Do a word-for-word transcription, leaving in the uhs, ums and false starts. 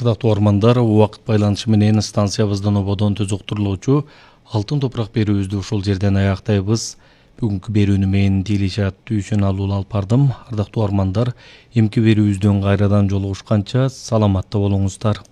Ардактуу угармандар, убакыт байланышы менен станциябыздан ободон түзүктүрүлүүчү алтын топурак берүүбүздү ушул жерден аяктайбыз. Бүгүнкү берүүнү мен Дилишат Дүйшөналуу алып бардым. Ардактуу угармандар, эмки берүүбүздөн кайрадан жолугушканча саламатта болуңуздар.